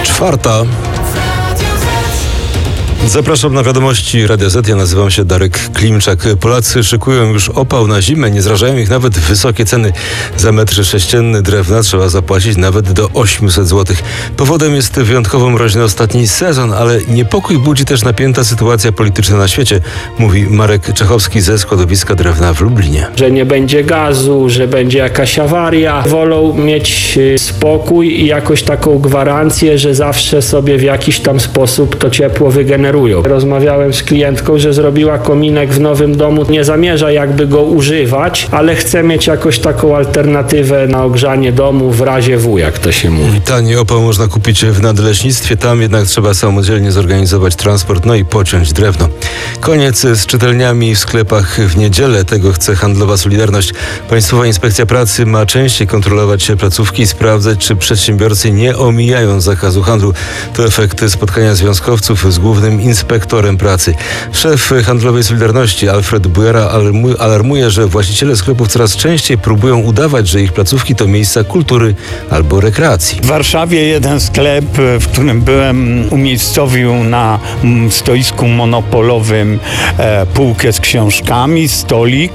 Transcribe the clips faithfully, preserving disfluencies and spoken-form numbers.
Czwarta. Zapraszam na wiadomości Radia Z. Ja nazywam się Darek Klimczak. Polacy szykują już opał na zimę. Nie zrażają ich nawet wysokie ceny. Za metr sześcienny drewna trzeba zapłacić nawet do osiemset złotych. Powodem jest wyjątkowo mroźny ostatni sezon, ale niepokój budzi też napięta sytuacja polityczna na świecie, mówi Marek Czechowski ze składowiska drewna w Lublinie. Że nie będzie gazu, że będzie jakaś awaria. Wolą mieć spokój i jakoś taką gwarancję, że zawsze sobie w jakiś tam sposób to ciepło wygenerują. Rozmawiałem z klientką, że zrobiła kominek w nowym domu, nie zamierza jakby go używać, ale chce mieć jakoś taką alternatywę na ogrzanie domu w razie W, jak to się mówi. Tani opał można kupić w nadleśnictwie, tam jednak trzeba samodzielnie zorganizować transport, no i pociąć drewno. Koniec z czytelniami w sklepach w niedzielę, tego chce handlowa Solidarność. Państwowa Inspekcja Pracy ma częściej kontrolować placówki i sprawdzać, czy przedsiębiorcy nie omijają zakazu handlu. To efekt spotkania związkowców z głównym inspektorem pracy. Szef handlowej Solidarności Alfred Bujara alarmuje, że właściciele sklepów coraz częściej próbują udawać, że ich placówki to miejsca kultury albo rekreacji. W Warszawie jeden sklep, w którym byłem, umiejscowił na stoisku monopolowym e, półkę z książkami, stolik.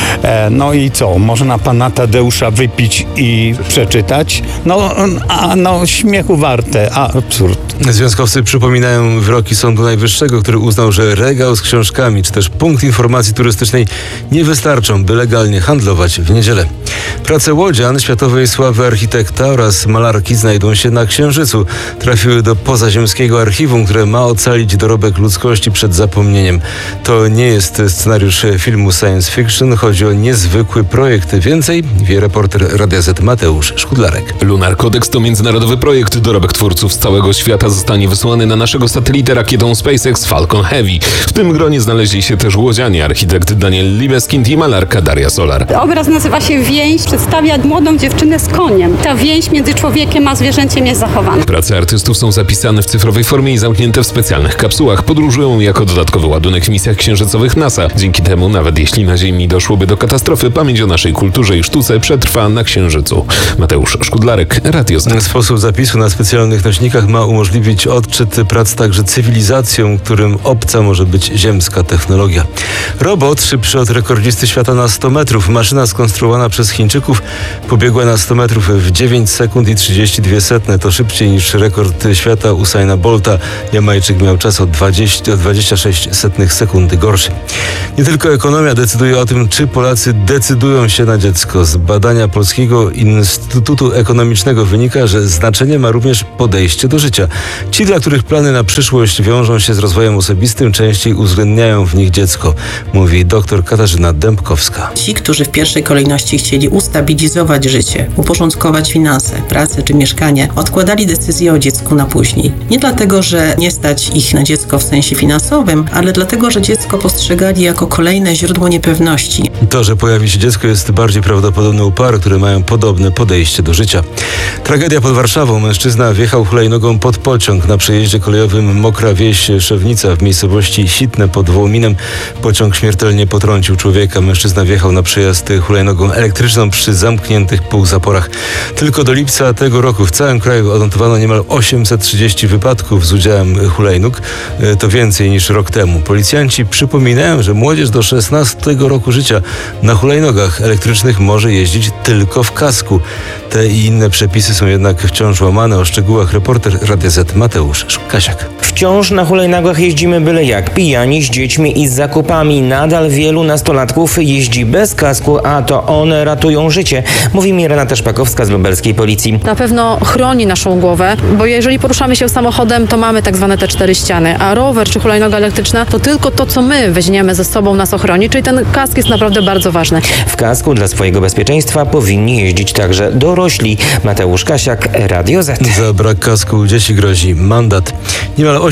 E, no i co? Można pana Tadeusza wypić i przeczytać? No, a, no śmiechu warte, a absurd. Związkowcy przypominają wyroki Sądu Najwyższego, który uznał, że regał z książkami czy też punkt informacji turystycznej nie wystarczą, by legalnie handlować w niedzielę. Prace łodzian światowej sławy architekta oraz malarki znajdą się na Księżycu. Trafiły do pozaziemskiego archiwum, które ma ocalić dorobek ludzkości przed zapomnieniem. To nie jest scenariusz filmu science fiction, chodzi o niezwykły projekt. Więcej wie reporter Radia Z Mateusz Szkudlarek. Lunar Codex to międzynarodowy projekt. Dorobek twórców z całego świata zostanie wysłany na naszego satelitę rakietą SpaceX Falcon Heavy. W tym gronie znaleźli się też łodzianie, architekt Daniel Libeskind i malarka Daria Solar. Obraz nazywa się Więź, przedstawia młodą dziewczynę z koniem. Ta więź między człowiekiem a zwierzęciem jest zachowana. Prace artystów są zapisane w cyfrowej formie i zamknięte w specjalnych kapsułach. Podróżują jako dodatkowy ładunek w misjach księżycowych NASA. Dzięki temu, nawet jeśli na Ziemi doszłoby do katastrofy, pamięć o naszej kulturze i sztuce przetrwa na Księżycu. Mateusz Szkudlarek, Radio Z. Sposób zapisu na specjalnych nośnikach ma umożliwić odczyt prac także cywilizacjom, którym obca może być ziemska technologia. Robot szybszy od rekordzisty świata na sto metrów. Maszyna skonstruowana przez Chińczyków pobiegła na sto metrów w dziewięć sekund i trzydzieści dwie setne. To szybciej niż rekord świata Usaina Bolta. Jamajczyk miał czas o dwadzieścia, dwadzieścia sześć setnych sekundy gorszy. Nie tylko ekonomia decyduje o tym, czy Polacy decydują się na dziecko. Z badania Polskiego Instytutu Ekonomicznego wynika, że znaczenie ma również podejście do życia. Ci, dla których plany na przyszłość wiążą się z rozwojem osobistym, częściej uwzględniają w nich dziecko, mówi dr Katarzyna Dębkowska. Ci, którzy w pierwszej kolejności chcieli ustabilizować życie, uporządkować finanse, pracę czy mieszkanie, odkładali decyzję o dziecku na później. Nie dlatego, że nie stać ich na dziecko w sensie finansowym, ale dlatego, że dziecko postrzegali jako kolejne źródło niepewności. To, że pojawi się dziecko, jest bardziej prawdopodobne u par, które mają podobne podejście do życia. Tragedia pod Warszawą. Mężczyzna wjechał hulajnogą pod pociąg. Na przejeździe kolejowym Mokra Wieś Szewnica w miejscowości Sitne pod Wołominem pociąg śmiertelnie potrącił człowieka. Mężczyzna wjechał na przejazd hulajnogą elektryczną przy zamkniętych półzaporach. Tylko do lipca tego roku w całym kraju odnotowano niemal osiemset trzydzieści wypadków z udziałem hulajnóg. To więcej niż rok temu. Policjanci przypominają, że młodzież do szesnastego roku życia na hulajnogach elektrycznych może jeździć tylko w kasku. Te i inne przepisy są jednak wciąż łamane. O szczegółach reporter Radia Z Mateusz Kasiak. Wciąż na hulajnogach jeździmy byle jak, pijani, z dziećmi i z zakupami. Nadal wielu nastolatków jeździ bez kasku, a to one ratują życie, mówi mi Renata Szpakowska z lubelskiej policji. Na pewno chroni naszą głowę, bo jeżeli poruszamy się samochodem, to mamy tak zwane te cztery ściany, a rower czy hulajnoga elektryczna to tylko to, co my weźmiemy ze sobą, nas ochroni, czyli ten kask jest naprawdę bardzo ważny. W kasku dla swojego bezpieczeństwa powinni jeździć także dorośli. Mateusz Kasiak, Radio Z. Za brak kasku dzieci grozi mandat. Niemal osiem tysięcy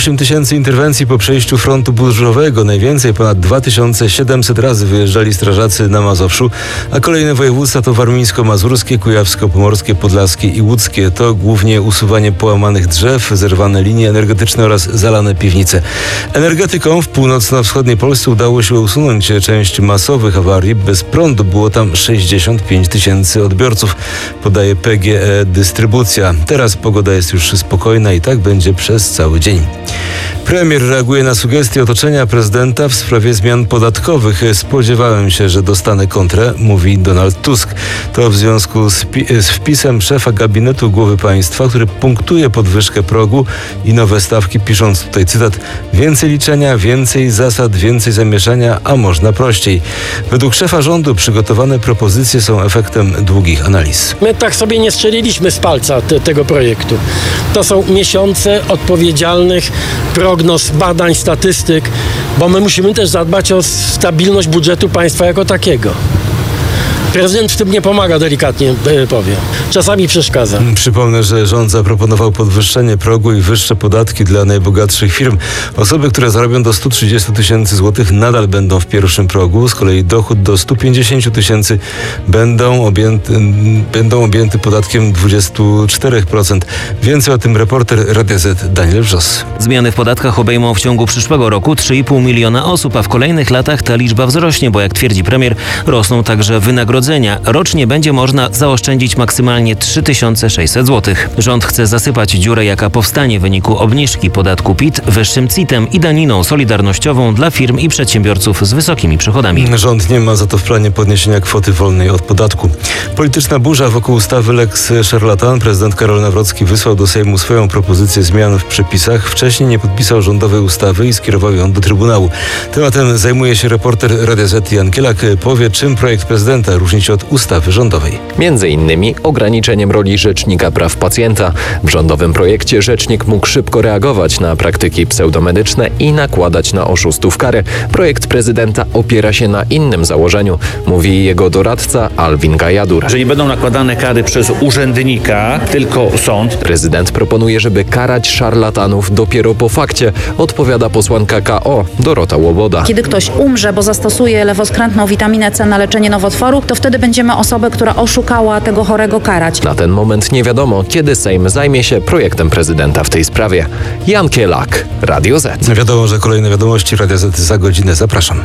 tysięcy interwencji po przejściu frontu burzowego. Najwięcej, ponad dwa tysiące siedemset razy wyjeżdżali strażacy na Mazowszu, a kolejne województwa to warmińsko-mazurskie, kujawsko-pomorskie, podlaskie i łódzkie. To głównie usuwanie połamanych drzew, zerwane linie energetyczne oraz zalane piwnice. Energetykom w północno-wschodniej Polsce udało się usunąć część masowych awarii. Bez prądu było tam sześćdziesiąt pięć tysięcy odbiorców, podaje P G E Dystrybucja. Teraz pogoda jest już spokojna i tak będzie przez cały dzień. Premier reaguje na sugestie otoczenia prezydenta w sprawie zmian podatkowych. Spodziewałem się, że dostanę kontrę, mówi Donald Tusk. To w związku z, pi- z wpisem szefa gabinetu głowy państwa, który punktuje podwyżkę progu i nowe stawki, pisząc tutaj cytat: więcej liczenia, więcej zasad, więcej zamieszania, a można prościej. Według szefa rządu przygotowane propozycje są efektem długich analiz. My tak sobie nie strzeliliśmy z palca te, tego projektu. To są miesiące odpowiedzialnych prognoz, badań, statystyk, bo my musimy też zadbać o stabilność budżetu państwa jako takiego. Prezydent w tym nie pomaga, delikatnie powiem. Czasami przeszkadza. Przypomnę, że rząd zaproponował podwyższenie progu i wyższe podatki dla najbogatszych firm. Osoby, które zarobią do stu trzydziestu tysięcy złotych, nadal będą w pierwszym progu. Z kolei dochód do stu pięćdziesięciu tysięcy będą objęty, będą objęty podatkiem dwadzieścia cztery procent. Więcej o tym reporter Radia Z Daniel Wrzos. Zmiany w podatkach obejmą w ciągu przyszłego roku trzy i pół miliona osób, a w kolejnych latach ta liczba wzrośnie, bo jak twierdzi premier, rosną także wynagrodzenia. Rocznie będzie można zaoszczędzić maksymalnie trzy tysiące sześćset złotych. Rząd chce zasypać dziurę, jaka powstanie w wyniku obniżki podatku P I T, wyższym C I T-em i daniną solidarnościową dla firm i przedsiębiorców z wysokimi przychodami. Rząd nie ma za to w planie podniesienia kwoty wolnej od podatku. Polityczna burza wokół ustawy Lex Szarlatan. Prezydent Karol Nawrocki wysłał do Sejmu swoją propozycję zmian w przepisach. Wcześniej nie podpisał rządowej ustawy i skierował ją do Trybunału. Tematem zajmuje się reporter Radia Z Jan Kielak. Powie, czym projekt prezydenta różni się od ustawy rządowej. Między innymi ograniczeniem roli Rzecznika Praw Pacjenta. W rządowym projekcie rzecznik mógł szybko reagować na praktyki pseudomedyczne i nakładać na oszustów karę. Projekt prezydenta opiera się na innym założeniu, mówi jego doradca Alwin Gajadur. Że nie będą nakładane kary przez urzędnika, tylko sąd. Prezydent proponuje, żeby karać szarlatanów dopiero po fakcie, odpowiada posłanka K O Dorota Łoboda. Kiedy ktoś umrze, bo zastosuje lewoskrętną witaminę C na leczenie nowotworu, to wtedy będziemy osobę, która oszukała tego chorego, karać. Na ten moment nie wiadomo, kiedy Sejm zajmie się projektem prezydenta w tej sprawie. Jan Kielak, Radio Z. Wiadomo, że kolejne wiadomości Radia Z za godzinę. Zapraszam.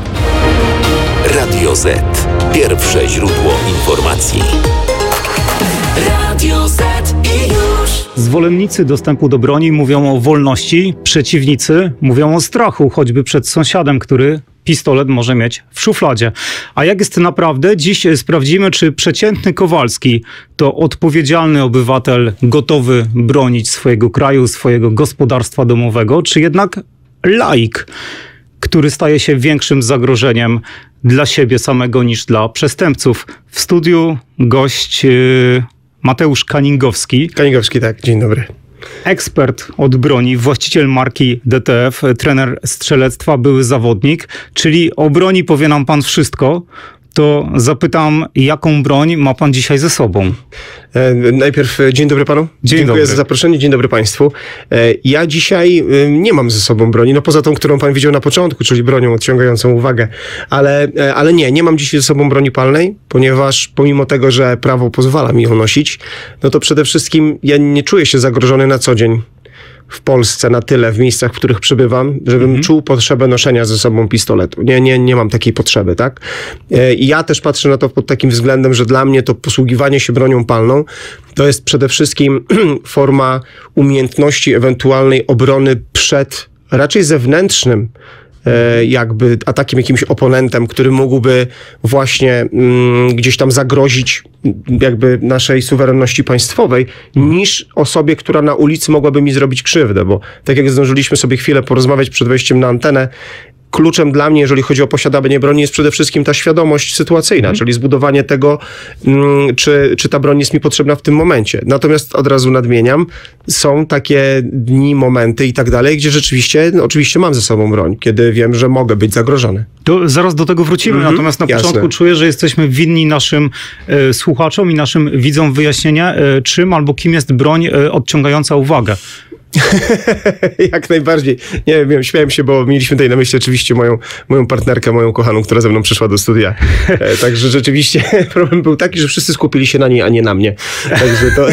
Radio Z. Pierwsze źródło informacji. Radio Z i już. Zwolennicy dostępu do broni mówią o wolności, przeciwnicy mówią o strachu, choćby przed sąsiadem, który pistolet może mieć w szufladzie. A jak jest naprawdę? Dziś sprawdzimy, czy przeciętny Kowalski to odpowiedzialny obywatel gotowy bronić swojego kraju, swojego gospodarstwa domowego, czy jednak laik, który staje się większym zagrożeniem dla siebie samego niż dla przestępców. W studiu gość yy, Mateusz Kaningowski. Kaningowski, tak. Dzień dobry. Ekspert od broni, właściciel marki D T F, trener strzelectwa, były zawodnik, czyli o broni powie nam pan wszystko. To zapytam, jaką broń ma pan dzisiaj ze sobą? E, najpierw dzień dobry panu. Dzień Dziękuję dobry. za zaproszenie. Dzień dobry państwu. E, ja dzisiaj e, nie mam ze sobą broni, no poza tą, którą pan widział na początku, czyli bronią odciągającą uwagę, ale, e, ale nie, nie mam dzisiaj ze sobą broni palnej, ponieważ pomimo tego, że prawo pozwala mi ją nosić, no to przede wszystkim ja nie czuję się zagrożony na co dzień w Polsce na tyle, w miejscach, w których przebywam, żebym mhm. czuł potrzebę noszenia ze sobą pistoletu. Nie, nie, nie mam takiej potrzeby, tak? I ja też patrzę na to pod takim względem, że dla mnie to posługiwanie się bronią palną to jest przede wszystkim forma umiejętności ewentualnej obrony przed raczej zewnętrznym jakby atakiem jakimś oponentem, który mógłby właśnie mm, gdzieś tam zagrozić jakby naszej suwerenności państwowej, niż osobie, która na ulicy mogłaby mi zrobić krzywdę, bo tak jak zdążyliśmy sobie chwilę porozmawiać przed wejściem na antenę, kluczem dla mnie, jeżeli chodzi o posiadanie broni, jest przede wszystkim ta świadomość sytuacyjna, mm. czyli zbudowanie tego, mm, czy, czy ta broń jest mi potrzebna w tym momencie. Natomiast od razu nadmieniam, są takie dni, momenty i tak dalej, gdzie rzeczywiście, no, oczywiście mam ze sobą broń, kiedy wiem, że mogę być zagrożony. To zaraz do tego wrócimy, mm-hmm. natomiast na Jasne. początku czuję, że jesteśmy winni naszym e, słuchaczom i naszym widzom wyjaśnienia, e, czym albo kim jest broń e, odciągająca uwagę. Jak najbardziej. Nie wiem, śmiałem się, bo mieliśmy tutaj na myśli oczywiście moją, moją partnerkę, moją kochaną, która ze mną przyszła do studia. E, także rzeczywiście problem był taki, że wszyscy skupili się na niej, a nie na mnie. Także to...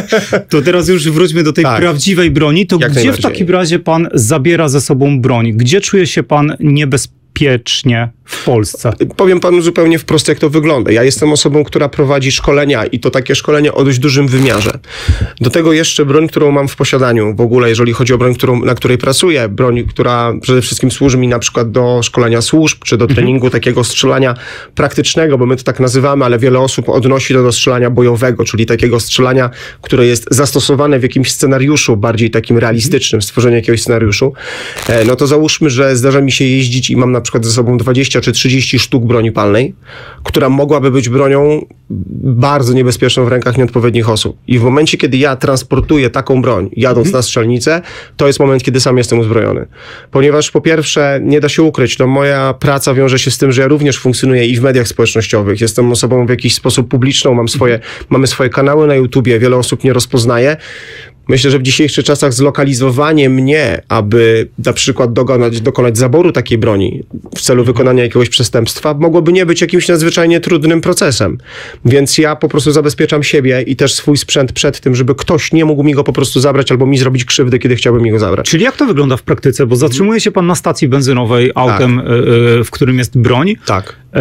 To teraz już wróćmy do tej Tak. prawdziwej broni. To Jak gdzie w najbardziej. takim razie pan zabiera ze sobą broń? Gdzie czuje się pan niebezpiecznie w Polsce? Powiem panu zupełnie wprost, jak to wygląda. Ja jestem osobą, która prowadzi szkolenia i to takie szkolenia o dość dużym wymiarze. Do tego jeszcze broń, którą mam w posiadaniu w ogóle, jeżeli chodzi o broń, którą, na której pracuję, broń, która przede wszystkim służy mi na przykład do szkolenia służb, czy do treningu takiego strzelania praktycznego, bo my to tak nazywamy, ale wiele osób odnosi to do strzelania bojowego, czyli takiego strzelania, które jest zastosowane w jakimś scenariuszu, bardziej takim realistycznym, stworzenie jakiegoś scenariuszu. E, no to załóżmy, że zdarza mi się jeździć i mam na przykład ze sobą dwadzieścia czy trzydzieści sztuk broni palnej, która mogłaby być bronią bardzo niebezpieczną w rękach nieodpowiednich osób. I w momencie, kiedy ja transportuję taką broń, jadąc na strzelnicę, to jest moment, kiedy sam jestem uzbrojony. Ponieważ po pierwsze, nie da się ukryć, no moja praca wiąże się z tym, że ja również funkcjonuję i w mediach społecznościowych. Jestem osobą w jakiś sposób publiczną, mam swoje, mamy swoje kanały na YouTubie, wiele osób mnie rozpoznaje. Myślę, że w dzisiejszych czasach zlokalizowanie mnie, aby na przykład dokonać, dokonać zaboru takiej broni w celu wykonania jakiegoś przestępstwa, mogłoby nie być jakimś nadzwyczajnie trudnym procesem. Więc ja po prostu zabezpieczam siebie i też swój sprzęt przed tym, żeby ktoś nie mógł mi go po prostu zabrać albo mi zrobić krzywdy, kiedy chciałbym mi go zabrać. Czyli jak to wygląda w praktyce? Bo zatrzymuje się pan na stacji benzynowej autem, tak. y, w którym jest broń. Tak. Y,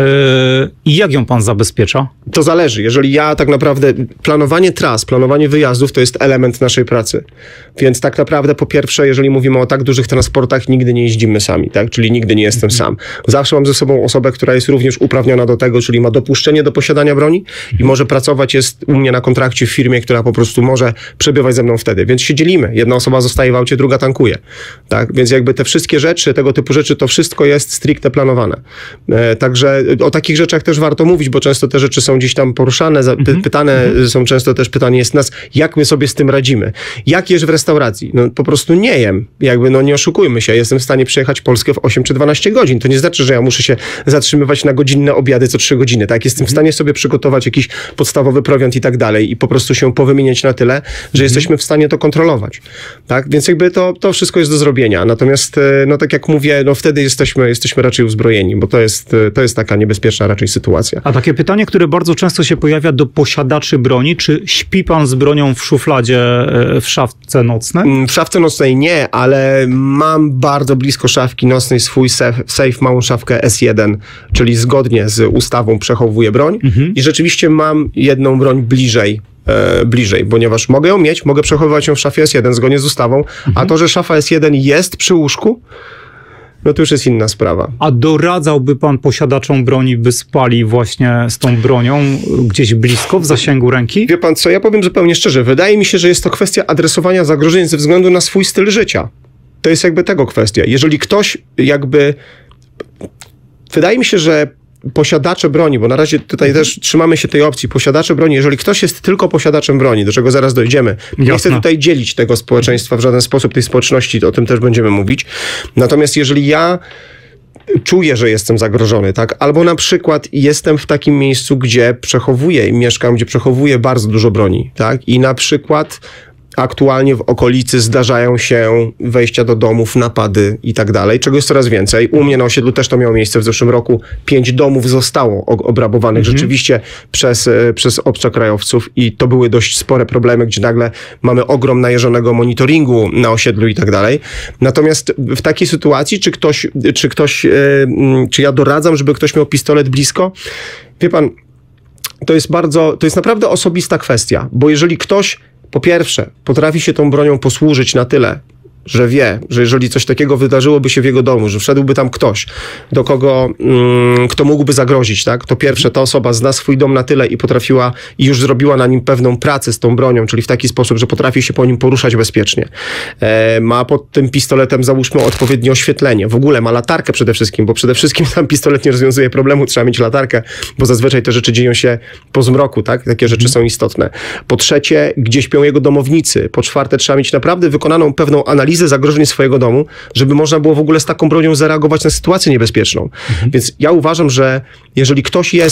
I jak ją pan zabezpiecza? To zależy. Jeżeli ja tak naprawdę, planowanie tras, planowanie wyjazdów to jest element naszej pracy. Więc tak naprawdę po pierwsze, jeżeli mówimy o tak dużych transportach, nigdy nie jeździmy sami, tak? Czyli nigdy nie jestem sam. Zawsze mam ze sobą osobę, która jest również uprawniona do tego, czyli ma dopuszczenie do posiadania broni i może pracować, jest u mnie na kontrakcie w firmie, która po prostu może przebywać ze mną wtedy. Więc się dzielimy. Jedna osoba zostaje w aucie, druga tankuje. Tak? Więc jakby te wszystkie rzeczy, tego typu rzeczy, to wszystko jest stricte planowane. E, także o takich rzeczach też warto mówić, bo często te rzeczy są gdzieś tam poruszane, za, py, pytane są często też pytanie jest nas, jak my sobie z tym radzimy. Jak jesz w restauracji? No po prostu nie jem. Jakby no nie oszukujmy się. Jestem w stanie przejechać Polskę w osiem czy dwanaście godzin. To nie znaczy, że ja muszę się zatrzymywać na godzinne obiady co trzy godziny. Tak? Jestem w stanie sobie przygotować jakiś podstawowy prowiant i tak dalej i po prostu się powymieniać na tyle, że jesteśmy w stanie to kontrolować. Tak? Więc jakby to, to wszystko jest do zrobienia. Natomiast no tak jak mówię, no wtedy jesteśmy, jesteśmy raczej uzbrojeni, bo to jest, to jest taka niebezpieczna raczej sytuacja. A takie pytanie, które bardzo często się pojawia do posiadaczy broni, czy śpi pan z bronią w szufladzie w szafce nocnej? W szafce nocnej nie, ale mam bardzo blisko szafki nocnej swój safe, safe małą szafkę S jeden, czyli zgodnie z ustawą przechowuję broń mhm. i rzeczywiście mam jedną broń bliżej E, bliżej, ponieważ mogę ją mieć, mogę przechowywać ją w szafie S jeden zgodnie z ustawą, mhm. a to, że szafa S jeden jest przy łóżku, no to już jest inna sprawa. A doradzałby pan posiadaczom broni, by spali właśnie z tą bronią gdzieś blisko, w zasięgu ręki? Wie pan co, ja powiem zupełnie szczerze, wydaje mi się, że jest to kwestia adresowania zagrożeń ze względu na swój styl życia. To jest jakby tego kwestia. Jeżeli ktoś jakby... Wydaje mi się, że posiadacze broni, bo na razie tutaj też trzymamy się tej opcji, posiadacze broni, jeżeli ktoś jest tylko posiadaczem broni, do czego zaraz dojdziemy, nie Jasne. chcę tutaj dzielić tego społeczeństwa w żaden sposób, tej społeczności, o tym też będziemy mówić. Natomiast jeżeli ja czuję, że jestem zagrożony, tak, albo na przykład jestem w takim miejscu, gdzie przechowuję i mieszkam, gdzie przechowuję bardzo dużo broni, tak, i na przykład aktualnie w okolicy zdarzają się wejścia do domów, napady i tak dalej, czego jest coraz więcej. U mnie na osiedlu też to miało miejsce w zeszłym roku. Pięć domów zostało obrabowanych mhm. rzeczywiście przez, przez obcokrajowców i to były dość spore problemy, gdzie nagle mamy ogrom najeżonego monitoringu na osiedlu i tak dalej. Natomiast w takiej sytuacji, czy ktoś, czy ktoś, czy ja doradzam, żeby ktoś miał pistolet blisko? Wie pan, to jest bardzo, to jest naprawdę osobista kwestia, bo jeżeli ktoś po pierwsze, potrafi się tą bronią posłużyć na tyle, że wie, że jeżeli coś takiego wydarzyłoby się w jego domu, że wszedłby tam ktoś, do kogo, mm, kto mógłby zagrozić, tak? To pierwsze, ta osoba zna swój dom na tyle i potrafiła, i już zrobiła na nim pewną pracę z tą bronią, czyli w taki sposób, że potrafi się po nim poruszać bezpiecznie. E, ma pod tym pistoletem, załóżmy, odpowiednie oświetlenie. W ogóle ma latarkę przede wszystkim, bo przede wszystkim tam pistolet nie rozwiązuje problemu, trzeba mieć latarkę, bo zazwyczaj te rzeczy dzieją się po zmroku, tak? Takie rzeczy są istotne. Po trzecie, gdzie śpią jego domownicy. Po czwarte, trzeba mieć naprawdę wykonaną pewną analizę zagrożeń swojego domu, żeby można było w ogóle z taką bronią zareagować na sytuację niebezpieczną. Mhm. Więc ja uważam, że jeżeli ktoś jest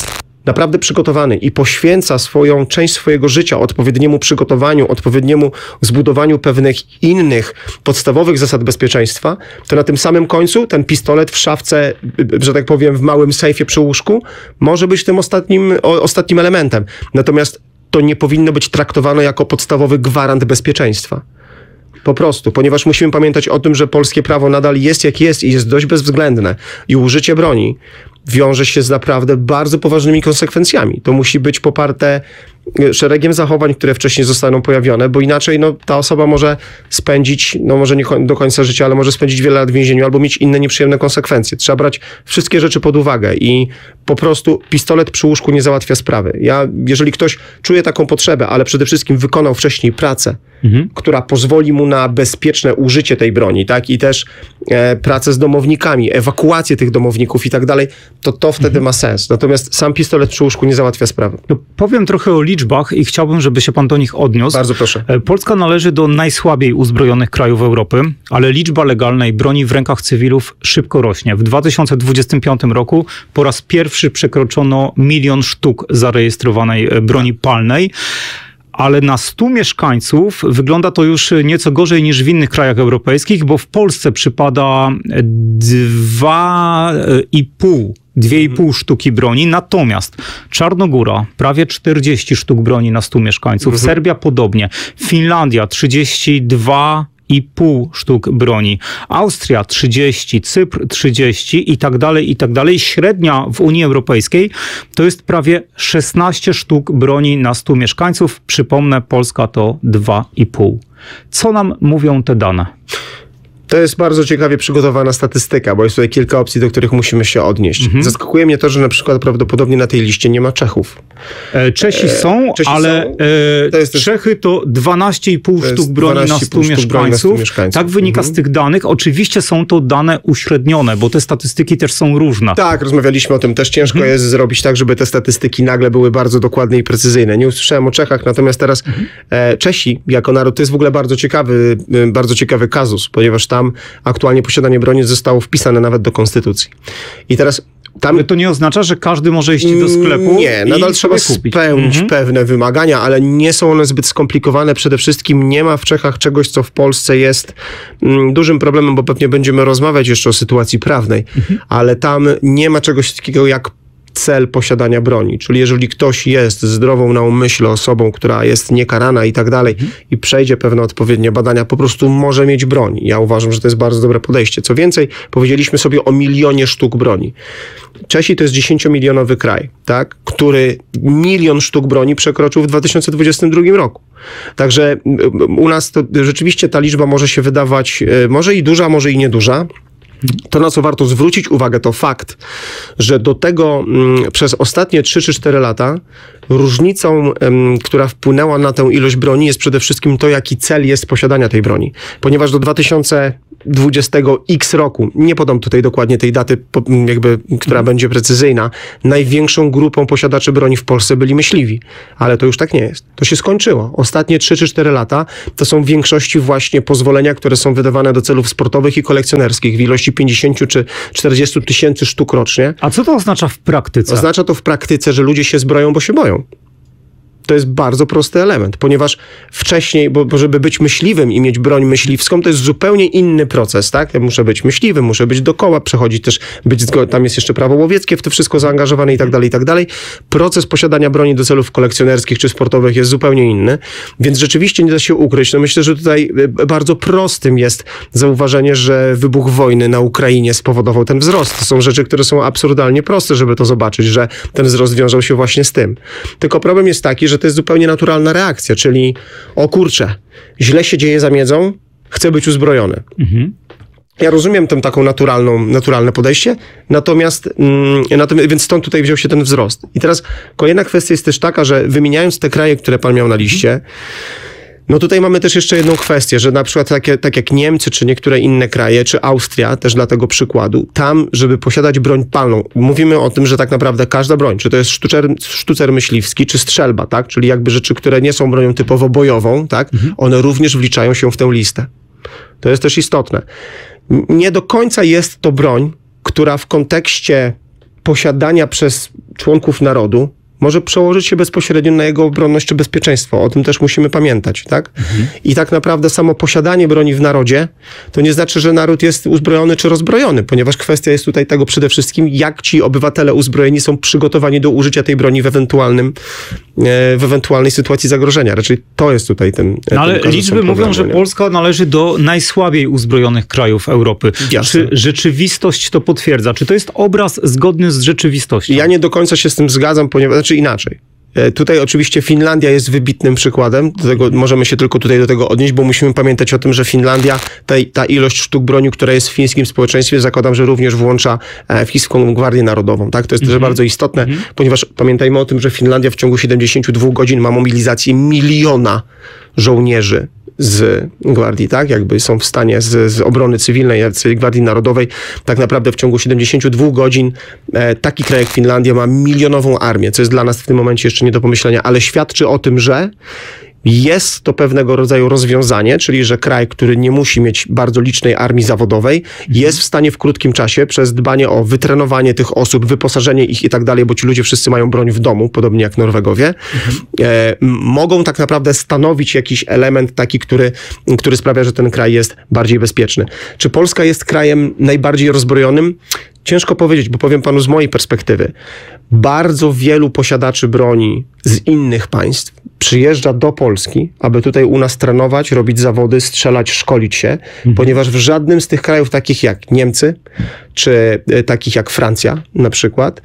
naprawdę przygotowany i poświęca swoją część swojego życia odpowiedniemu przygotowaniu, odpowiedniemu zbudowaniu pewnych innych podstawowych zasad bezpieczeństwa, to na tym samym końcu ten pistolet w szafce, że tak powiem, w małym sejfie przy łóżku może być tym ostatnim, o, ostatnim elementem. Natomiast to nie powinno być traktowane jako podstawowy gwarant bezpieczeństwa. Po prostu, ponieważ musimy pamiętać o tym, że polskie prawo nadal jest jak jest i jest dość bezwzględne i użycie broni wiąże się z naprawdę bardzo poważnymi konsekwencjami. To musi być poparte szeregiem zachowań, które wcześniej zostaną pojawione, bo inaczej no, ta osoba może spędzić, no może nie do końca życia, ale może spędzić wiele lat w więzieniu albo mieć inne nieprzyjemne konsekwencje. Trzeba brać wszystkie rzeczy pod uwagę i po prostu pistolet przy łóżku nie załatwia sprawy. Ja, jeżeli ktoś czuje taką potrzebę, ale przede wszystkim wykonał wcześniej pracę, mhm. która pozwoli mu na bezpieczne użycie tej broni, tak, i też e, pracę z domownikami, ewakuację tych domowników i tak dalej, to to wtedy mhm. ma sens. Natomiast sam pistolet przy łóżku nie załatwia sprawy. No, powiem trochę o liczbach i chciałbym, żeby się pan do nich odniósł. Bardzo proszę. Polska należy do najsłabiej uzbrojonych krajów Europy, ale liczba legalnej broni w rękach cywilów szybko rośnie. W dwa tysiące dwudziestym piątym roku po raz pierwszy przekroczono milion sztuk zarejestrowanej broni palnej. Ale na stu mieszkańców wygląda to już nieco gorzej niż w innych krajach europejskich, bo w Polsce przypada dwa i pół dwie i pół sztuki broni, natomiast Czarnogóra prawie czterdzieści sztuk broni na stu mieszkańców, mhm. Serbia podobnie, Finlandia trzydzieści dwa i pół sztuk broni, Austria trzydzieści, Cypr trzydzieści i tak dalej, i tak dalej. Średnia w Unii Europejskiej to jest prawie szesnaście sztuk broni na stu mieszkańców. Przypomnę, Polska to dwa i pół. Co nam mówią te dane? To jest bardzo ciekawie przygotowana statystyka, bo jest tutaj kilka opcji, do których musimy się odnieść. Mhm. Zaskakuje mnie to, że na przykład prawdopodobnie na tej liście nie ma Czechów. E, Czesi są, e, Czesi ale są. E, to jest Czechy to dwanaście i pół sztuk broni na stu mieszkańców. mieszkańców. Tak wynika mhm. z tych danych. Oczywiście są to dane uśrednione, bo te statystyki też są różne. Tak, rozmawialiśmy o tym. Też ciężko mhm. jest zrobić tak, żeby te statystyki nagle były bardzo dokładne i precyzyjne. Nie usłyszałem o Czechach, natomiast teraz mhm. e, Czesi jako naród, to jest w ogóle bardzo ciekawy, e, bardzo ciekawy kazus, ponieważ tam aktualnie posiadanie broni zostało wpisane nawet do konstytucji. I teraz tam... Ale to nie oznacza, że każdy może iść do sklepu Nie, nadal trzeba kupić. spełnić mhm. pewne wymagania, ale nie są one zbyt skomplikowane. Przede wszystkim nie ma w Czechach czegoś, co w Polsce jest mm, dużym problemem, bo pewnie będziemy rozmawiać jeszcze o sytuacji prawnej, mhm. ale tam nie ma czegoś takiego jak cel posiadania broni. Czyli jeżeli ktoś jest zdrową na umyśle osobą, która jest niekarana i tak dalej mhm. i przejdzie pewne odpowiednie badania, po prostu może mieć broń. Ja uważam, że to jest bardzo dobre podejście. Co więcej, powiedzieliśmy sobie o milionie sztuk broni. Czesi to jest dziesięciomilionowy kraj, tak, który milion sztuk broni przekroczył w dwa tysiące dwudziestym drugim roku. Także u nas to rzeczywiście ta liczba może się wydawać może i duża, może i nieduża. To, na co warto zwrócić uwagę, to fakt, że do tego m, przez ostatnie trzy czy cztery lata różnicą, m, która wpłynęła na tę ilość broni, jest przede wszystkim to, jaki cel jest posiadania tej broni. Ponieważ do dwa tysiące dwudziestego X roku, nie podam tutaj dokładnie tej daty, jakby, która hmm. będzie precyzyjna, największą grupą posiadaczy broni w Polsce byli myśliwi. Ale to już tak nie jest. To się skończyło. Ostatnie trzy czy cztery lata to są w większości właśnie pozwolenia, które są wydawane do celów sportowych i kolekcjonerskich w ilości pięćdziesiąt czy czterdzieści tysięcy sztuk rocznie. A co to oznacza w praktyce? Oznacza to w praktyce, że ludzie się zbroją, bo się boją. To jest bardzo prosty element, ponieważ wcześniej, bo, bo żeby być myśliwym i mieć broń myśliwską, to jest zupełnie inny proces, tak? Ja muszę być myśliwym, muszę być dookoła, przechodzić też, być, tam jest jeszcze prawo łowieckie w to wszystko zaangażowane i tak dalej, i tak dalej. Proces posiadania broni do celów kolekcjonerskich czy sportowych jest zupełnie inny, więc rzeczywiście nie da się ukryć. No myślę, że tutaj bardzo prostym jest zauważenie, że wybuch wojny na Ukrainie spowodował ten wzrost. To są rzeczy, które są absurdalnie proste, żeby to zobaczyć, że ten wzrost wiążał się właśnie z tym. Tylko problem jest taki, że to jest zupełnie naturalna reakcja, czyli o kurczę, źle się dzieje za miedzą, chcę być uzbrojony. Mhm. Ja rozumiem tę taką naturalną, naturalne podejście, natomiast, mm, natomiast, więc stąd tutaj wziął się ten wzrost. I teraz kolejna kwestia jest też taka, że wymieniając te kraje, które pan miał na liście, no tutaj mamy też jeszcze jedną kwestię, że na przykład takie, tak jak Niemcy, czy niektóre inne kraje, czy Austria, też dla tego przykładu, tam, żeby posiadać broń palną, mówimy o tym, że tak naprawdę każda broń, czy to jest sztucer, sztucer myśliwski, czy strzelba, tak, czyli jakby rzeczy, które nie są bronią typowo bojową, tak, mhm. one również wliczają się w tę listę. To jest też istotne. Nie do końca jest to broń, która w kontekście posiadania przez członków narodu może przełożyć się bezpośrednio na jego obronność czy bezpieczeństwo. O tym też musimy pamiętać, tak? Mhm. I tak naprawdę samo posiadanie broni w narodzie to nie znaczy, że naród jest uzbrojony czy rozbrojony, ponieważ kwestia jest tutaj tego przede wszystkim, jak ci obywatele uzbrojeni są przygotowani do użycia tej broni w ewentualnym, w ewentualnej sytuacji zagrożenia. Raczej to jest tutaj ten... No ale ten liczby mówią, że Polska należy do najsłabiej uzbrojonych krajów Europy. Jasne. Czy rzeczywistość to potwierdza? Czy to jest obraz zgodny z rzeczywistością? Ja nie do końca się z tym zgadzam, ponieważ, znaczy inaczej. Tutaj oczywiście Finlandia jest wybitnym przykładem, do tego możemy się tylko tutaj do tego odnieść, bo musimy pamiętać o tym, że Finlandia, ta, ta ilość sztuk broni, która jest w fińskim społeczeństwie, zakładam, że również włącza Fińską Gwardię Narodową. Tak? To jest też Mhm. bardzo istotne, Mhm. ponieważ pamiętajmy o tym, że Finlandia w ciągu siedemdziesięciu dwóch godzin ma mobilizację miliona żołnierzy z Gwardii, tak? Jakby są w stanie z, z obrony cywilnej, z Gwardii Narodowej. Tak naprawdę w ciągu siedemdziesięciu dwóch godzin e, taki kraj jak Finlandia ma milionową armię, co jest dla nas w tym momencie jeszcze nie do pomyślenia, ale świadczy o tym, że jest to pewnego rodzaju rozwiązanie, czyli że kraj, który nie musi mieć bardzo licznej armii zawodowej, jest w stanie w krótkim czasie przez dbanie o wytrenowanie tych osób, wyposażenie ich i tak dalej, bo ci ludzie wszyscy mają broń w domu, podobnie jak Norwegowie, mhm. e, mogą tak naprawdę stanowić jakiś element taki, który, który sprawia, że ten kraj jest bardziej bezpieczny. Czy Polska jest krajem najbardziej rozbrojonym? Ciężko powiedzieć, bo powiem panu z mojej perspektywy. Bardzo wielu posiadaczy broni z innych państw przyjeżdża do Polski, aby tutaj u nas trenować, robić zawody, strzelać, szkolić się, mhm. ponieważ w żadnym z tych krajów takich jak Niemcy, czy takich jak Francja na przykład,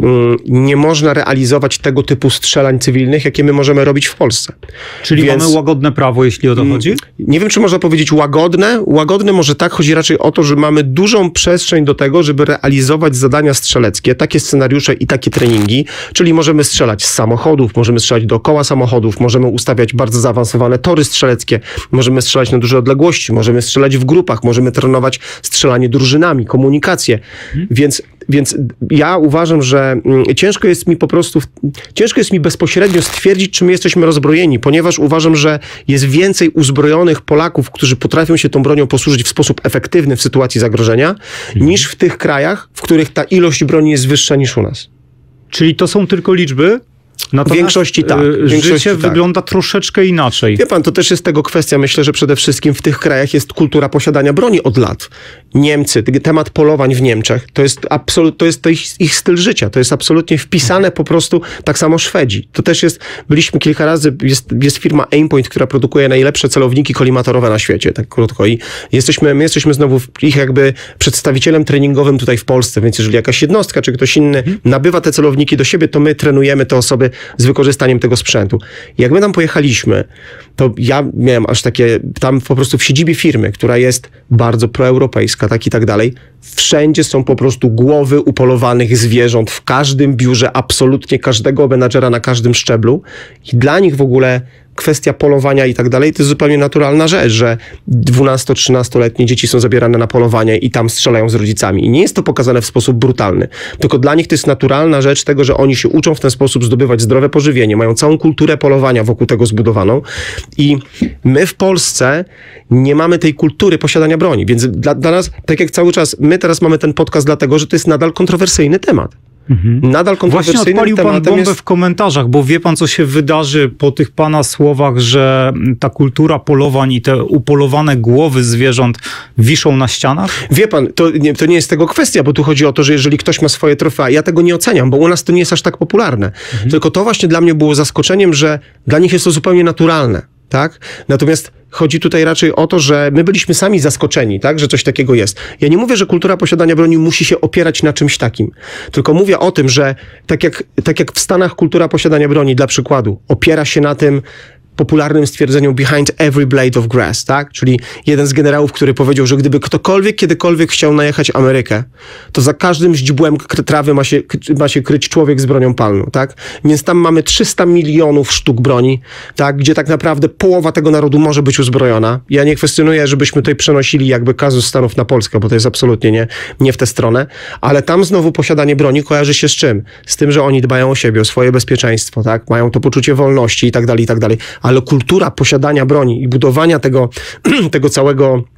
nie można realizować tego typu strzelań cywilnych, jakie my możemy robić w Polsce. Czyli Więc, mamy łagodne prawo, jeśli o to chodzi? Nie wiem, czy można powiedzieć łagodne. Łagodne może tak, chodzi raczej o to, że mamy dużą przestrzeń do tego, żeby realizować zadania strzeleckie, takie scenariusze i takie treningi, czyli możemy strzelać z samochodów, możemy strzelać dookoła samochodów, możemy ustawiać bardzo zaawansowane tory strzeleckie, możemy strzelać na duże odległości, możemy strzelać w grupach, możemy trenować strzelanie drużynami, komunikację. Hmm. Więc, więc ja uważam, że ciężko jest mi po prostu, ciężko jest mi bezpośrednio stwierdzić, czy my jesteśmy rozbrojeni, ponieważ uważam, że jest więcej uzbrojonych Polaków, którzy potrafią się tą bronią posłużyć w sposób efektywny w sytuacji zagrożenia, hmm. niż w tych krajach, w których ta ilość broni jest wyższa niż u nas. Czyli to są tylko liczby? Natomiast w większości tak. W życie większości wygląda tak. troszeczkę inaczej. Wie pan, to też jest tego kwestia. Myślę, że przede wszystkim w tych krajach jest kultura posiadania broni od lat. Niemcy, temat polowań w Niemczech, to jest, absolut, to jest to ich, ich styl życia. To jest absolutnie wpisane po prostu, tak samo Szwedzi. To też jest, byliśmy kilka razy, jest, jest firma Aimpoint, która produkuje najlepsze celowniki kolimatorowe na świecie, tak krótko. I jesteśmy, my jesteśmy znowu ich jakby przedstawicielem treningowym tutaj w Polsce, więc jeżeli jakaś jednostka czy ktoś inny hmm. nabywa te celowniki do siebie, to my trenujemy te osoby z wykorzystaniem tego sprzętu. Jak my tam pojechaliśmy, to ja miałem aż takie, tam po prostu w siedzibie firmy, która jest bardzo proeuropejska, tak i tak dalej, wszędzie są po prostu głowy upolowanych zwierząt, w każdym biurze, absolutnie każdego menadżera na każdym szczeblu i dla nich w ogóle kwestia polowania i tak dalej, to jest zupełnie naturalna rzecz, że dwunasto-trzynastoletnie dzieci są zabierane na polowanie i tam strzelają z rodzicami. I nie jest to pokazane w sposób brutalny. Tylko dla nich to jest naturalna rzecz tego, że oni się uczą w ten sposób zdobywać zdrowe pożywienie, mają całą kulturę polowania wokół tego zbudowaną. I my w Polsce nie mamy tej kultury posiadania broni. Więc dla, dla nas, tak jak cały czas, my teraz mamy ten podcast dlatego, że to jest nadal kontrowersyjny temat. Mhm. Nadal kontrowersyjnym Właśnie odpalił pan bombę jest... w komentarzach, bo wie pan, co się wydarzy po tych pana słowach, że ta kultura polowań i te upolowane głowy zwierząt wiszą na ścianach? Wie pan, to nie, to nie jest tego kwestia, bo tu chodzi o to, że jeżeli ktoś ma swoje trofea, ja tego nie oceniam, bo u nas to nie jest aż tak popularne. Mhm. Tylko to właśnie dla mnie było zaskoczeniem, że dla nich jest to zupełnie naturalne. Tak? Natomiast chodzi tutaj raczej o to, że my byliśmy sami zaskoczeni, tak? Że coś takiego jest. Ja nie mówię, że kultura posiadania broni musi się opierać na czymś takim. Tylko mówię o tym, że tak jak, tak jak w Stanach kultura posiadania broni, dla przykładu, opiera się na tym popularnym stwierdzeniu behind every blade of grass, tak? Czyli jeden z generałów, który powiedział, że gdyby ktokolwiek kiedykolwiek chciał najechać Amerykę, to za każdym źdźbłem trawy ma się, ma się kryć człowiek z bronią palną, tak? Więc tam mamy trzysta milionów sztuk broni, tak? Gdzie tak naprawdę połowa tego narodu może być uzbrojona. Ja nie kwestionuję, żebyśmy tutaj przenosili jakby kazus Stanów na Polskę, bo to jest absolutnie nie, nie w tę stronę, ale tam znowu posiadanie broni kojarzy się z czym? Z tym, że oni dbają o siebie, o swoje bezpieczeństwo, tak? Mają to poczucie wolności i tak dalej, i tak dalej. Ale kultura posiadania broni i budowania tego, tego całego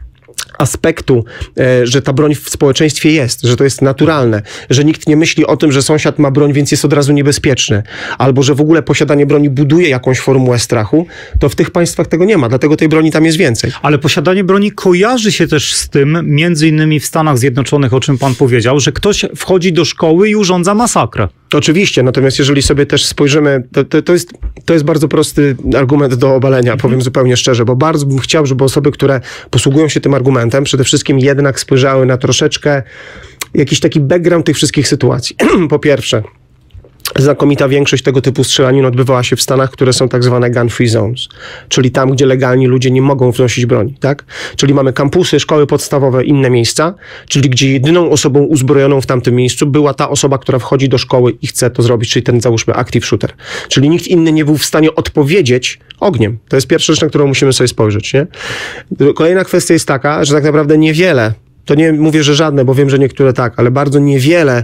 aspektu, e, że ta broń w społeczeństwie jest, że to jest naturalne, że nikt nie myśli o tym, że sąsiad ma broń, więc jest od razu niebezpieczny, albo że w ogóle posiadanie broni buduje jakąś formułę strachu, to w tych państwach tego nie ma, dlatego tej broni tam jest więcej. Ale posiadanie broni kojarzy się też z tym, między innymi w Stanach Zjednoczonych, o czym pan powiedział, że ktoś wchodzi do szkoły i urządza masakrę. Oczywiście, natomiast jeżeli sobie też spojrzymy, to, to, to, jest, to jest bardzo prosty argument do obalenia, powiem zupełnie szczerze, bo bardzo bym chciał, żeby osoby, które posługują się tym argumentem, przede wszystkim jednak spojrzały na troszeczkę jakiś taki background tych wszystkich sytuacji. Po pierwsze, znakomita większość tego typu strzelanin odbywała się w Stanach, które są tak zwane gun-free zones, czyli tam, gdzie legalni ludzie nie mogą wnosić broni, tak? Czyli mamy kampusy, szkoły podstawowe, inne miejsca, czyli gdzie jedyną osobą uzbrojoną w tamtym miejscu była ta osoba, która wchodzi do szkoły i chce to zrobić, czyli ten, załóżmy, active shooter. Czyli nikt inny nie był w stanie odpowiedzieć ogniem. To jest pierwsza rzecz, na którą musimy sobie spojrzeć, nie? Kolejna kwestia jest taka, że tak naprawdę niewiele, to nie mówię, że żadne, bo wiem, że niektóre tak, ale bardzo niewiele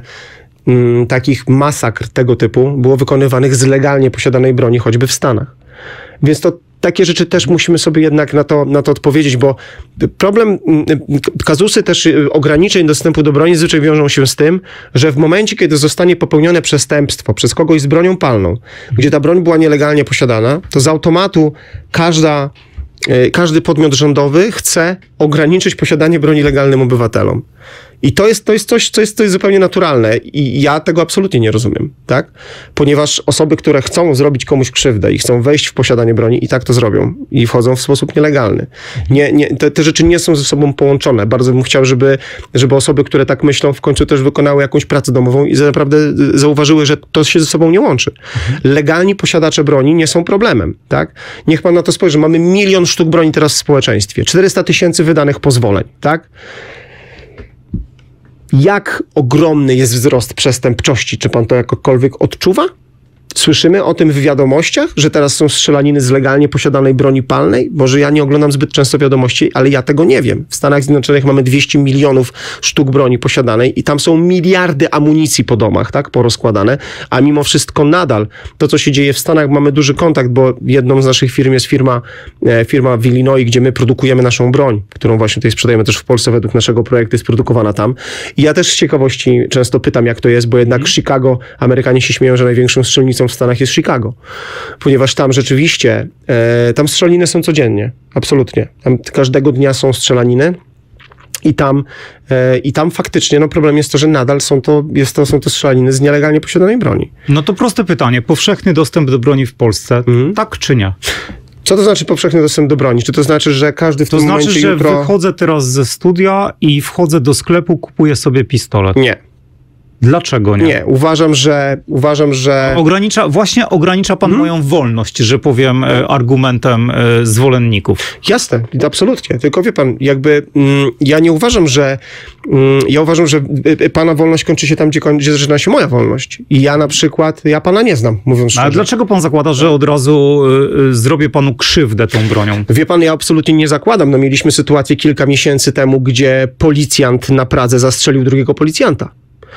takich masakr tego typu było wykonywanych z legalnie posiadanej broni, choćby w Stanach. Więc to takie rzeczy też musimy sobie jednak na to, na to odpowiedzieć, bo problem, kazusy też ograniczeń dostępu do broni zazwyczaj wiążą się z tym, że w momencie, kiedy zostanie popełnione przestępstwo przez kogoś z bronią palną, gdzie ta broń była nielegalnie posiadana, to z automatu każda każdy podmiot rządowy chce ograniczyć posiadanie broni legalnym obywatelom. I to jest, to jest coś, co jest, to jest zupełnie naturalne i ja tego absolutnie nie rozumiem, tak? Ponieważ osoby, które chcą zrobić komuś krzywdę i chcą wejść w posiadanie broni i tak to zrobią i wchodzą w sposób nielegalny. Nie, nie, te, te rzeczy nie są ze sobą połączone. Bardzo bym chciał, żeby, żeby osoby, które tak myślą, w końcu też wykonały jakąś pracę domową i naprawdę zauważyły, że to się ze sobą nie łączy. Legalni posiadacze broni nie są problemem, tak? Niech pan na to spojrzy. Mamy milion sztuk broni teraz w społeczeństwie. czterysta tysięcy wydanych pozwoleń, tak? Jak ogromny jest wzrost przestępczości? Czy pan to jakokolwiek odczuwa? Słyszymy o tym w wiadomościach, że teraz są strzelaniny z legalnie posiadanej broni palnej? Może ja nie oglądam zbyt często wiadomości, ale ja tego nie wiem. W Stanach Zjednoczonych mamy dwieście milionów sztuk broni posiadanej i tam są miliardy amunicji po domach, tak, porozkładane, a mimo wszystko nadal to, co się dzieje w Stanach, mamy duży kontakt, bo jedną z naszych firm jest firma, e, firma w Illinois, gdzie my produkujemy naszą broń, którą właśnie tutaj sprzedajemy też w Polsce według naszego projektu, jest produkowana tam. I ja też z ciekawości często pytam, jak to jest, bo jednak Chicago, Amerykanie się śmieją, że największą strzelnicą w Stanach jest Chicago, ponieważ tam rzeczywiście, e, tam strzelaniny są codziennie, absolutnie. Tam każdego dnia są strzelaniny i tam, e, i tam faktycznie no problem jest to, że nadal są to, jest to, są to strzelaniny z nielegalnie posiadanej broni. No to proste pytanie, powszechny dostęp do broni w Polsce, mhm. tak czy nie? Co to znaczy powszechny dostęp do broni? Czy to znaczy, że każdy w to tym znaczy, momencie że jutro... wychodzę teraz ze studia i wchodzę do sklepu, kupuję sobie pistolet? Nie. Dlaczego nie? Nie, uważam, że... Uważam, że... Ogranicza, właśnie ogranicza pan hmm? moją wolność, że powiem e, argumentem e, zwolenników. Jasne, absolutnie. Tylko wie pan, jakby mm, ja nie uważam, że mm, ja uważam, że y, pana wolność kończy się tam, gdzie, kończy, gdzie zaczyna się moja wolność. I ja na przykład, ja pana nie znam, mówiąc szczerze. Ale dlaczego pan zakłada, że od razu y, y, zrobię panu krzywdę tą bronią? Wie pan, ja absolutnie nie zakładam. No mieliśmy sytuację kilka miesięcy temu, gdzie policjant na Pradze zastrzelił drugiego policjanta.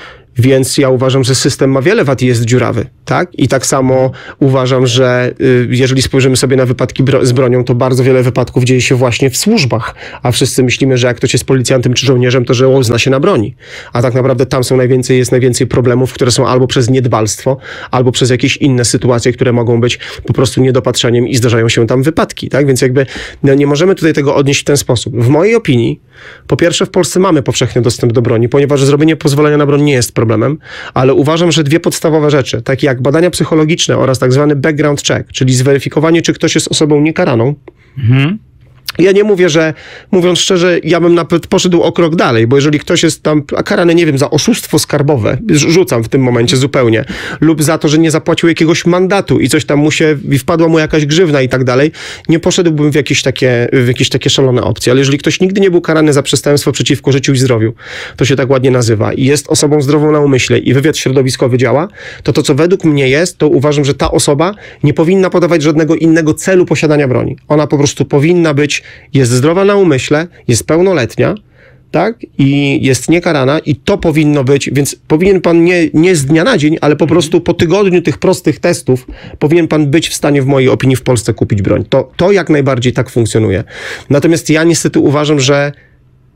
Więc ja uważam, że system ma wiele wad i jest dziurawy, tak? I tak samo uważam, że y, jeżeli spojrzymy sobie na wypadki bro- z bronią, to bardzo wiele wypadków dzieje się właśnie w służbach, a wszyscy myślimy, że jak ktoś jest policjantem czy żołnierzem, to że on zna się na broni. A tak naprawdę tam są najwięcej, jest najwięcej problemów, które są albo przez niedbalstwo, albo przez jakieś inne sytuacje, które mogą być po prostu niedopatrzeniem i zdarzają się tam wypadki, tak? Więc jakby no, nie możemy tutaj tego odnieść w ten sposób. W mojej opinii, po pierwsze w Polsce mamy powszechny dostęp do broni, ponieważ zrobienie pozwolenia na broń nie jest problemem, ale uważam, że dwie podstawowe rzeczy, takie jak badania psychologiczne oraz tak zwany background check, czyli zweryfikowanie, czy ktoś jest osobą niekaraną. Mhm. Ja nie mówię, że, mówiąc szczerze, ja bym nawet poszedł o krok dalej, bo jeżeli ktoś jest tam karany, nie wiem, za oszustwo skarbowe, rzucam w tym momencie zupełnie, lub za to, że nie zapłacił jakiegoś mandatu i coś tam mu się, i wpadła mu jakaś grzywna i tak dalej, nie poszedłbym w jakieś takie, w jakieś takie szalone opcje. Ale jeżeli ktoś nigdy nie był karany za przestępstwo przeciwko życiu i zdrowiu, to się tak ładnie nazywa, i jest osobą zdrową na umyśle i wywiad środowiskowy działa, to to, co według mnie jest, to uważam, że ta osoba nie powinna podawać żadnego innego celu posiadania broni. Ona po prostu powinna być, jest zdrowa na umyśle, jest pełnoletnia, tak? I jest niekarana i to powinno być, więc powinien pan nie, nie z dnia na dzień, ale po prostu po tygodniu tych prostych testów powinien pan być w stanie, w mojej opinii, w Polsce kupić broń. To, to jak najbardziej tak funkcjonuje. Natomiast ja niestety uważam, że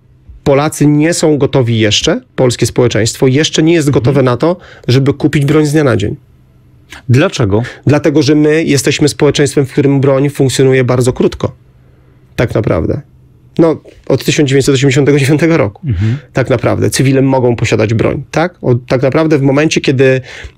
Polacy nie są gotowi jeszcze, polskie społeczeństwo jeszcze nie jest gotowe na to, żeby kupić broń z dnia na dzień. Dlaczego? Dlatego, że my jesteśmy społeczeństwem, w którym broń funkcjonuje bardzo krótko. Tak naprawdę. No, od tysiąc dziewięćset osiemdziesiątego dziewiątego roku. Mhm. Tak naprawdę. Cywile mogą posiadać broń. Tak? O, tak naprawdę w momencie, kiedy,